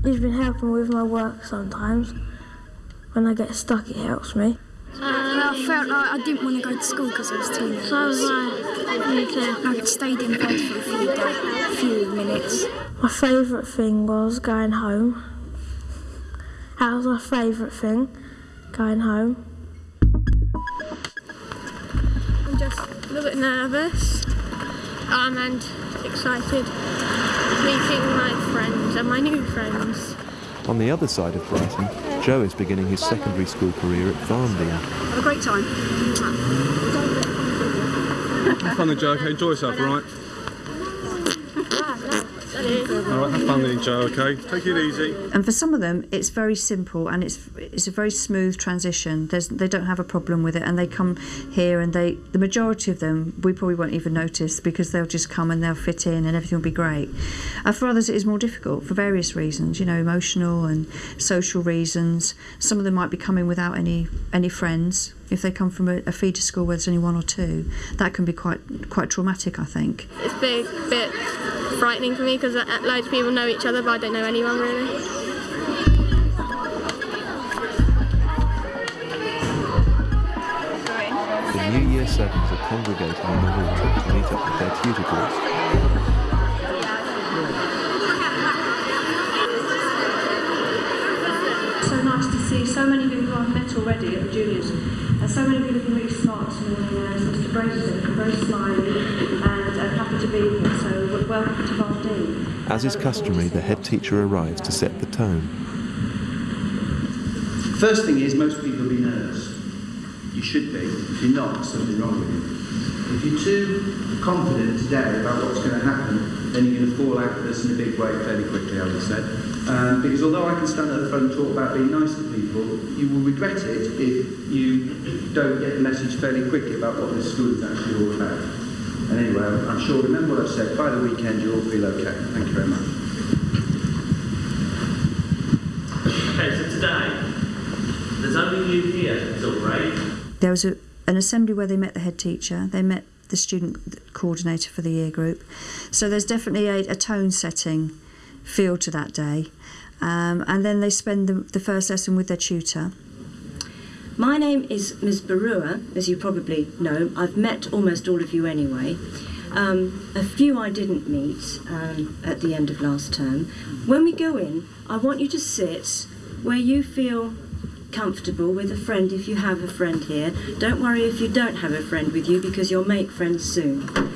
He's been helping with my work sometimes. When I get stuck, it helps me. I felt like I didn't want to go to school because I was too nervous. So was I stayed in bed for a few minutes. My favourite thing was going home. That was my favourite thing, going home. I'm just a little bit nervous and excited, meeting my friends and my new friends. On the other side of Brighton, Joe is beginning his secondary school career at Farmdean. Have a great time. Have fun then, Joe, okay? Enjoy yourself, all right? All right, have fun then, Joe, okay? Take it easy. And for some of them, it's very simple and it's a very smooth transition. They don't have a problem with it, and they come here and the majority of them, we probably won't even notice because they'll just come and they'll fit in and everything will be great. For others, it is more difficult for various reasons, you know, emotional and social reasons. Some of them might be coming without any friends. If they come from a feeder school where there's only one or two, that can be quite traumatic, I think. It's a bit frightening for me because loads of people know each other, but I don't know anyone really. The new Year 7s are congregating in the hall to meet up with their tutor groups. So nice to see so many people who I've met already at the juniors. So many people looking really smart this morning, as Mr. Brace said, very smiley and happy to be here, so welcome to Farmdean. As is customary, the head teacher arrives to set the tone. First thing is, most people will be nervous. You should be. If you're not, there's something wrong with you. If you're too confident today about what's going to happen, then you're going to fall out of this in a big way fairly quickly, I would say. Because although I can stand at the front and talk about being nice to people, you will regret it if you don't get the message fairly quickly about what this school is actually all about. And anyway, I'm sure, remember what I said, by the weekend you'll all feel okay. Thank you very much. Okay, so today, there's only you here till grade. There was an assembly where they met the head teacher, they met the student coordinator for the year group. So there's definitely a tone setting feel to that day. And then they spend the first lesson with their tutor. My name is Ms. Barua, as you probably know. I've met almost all of you anyway. A few I didn't meet at the end of last term. When we go in, I want you to sit where you feel comfortable with a friend if you have a friend here. Don't worry if you don't have a friend with you because you'll make friends soon.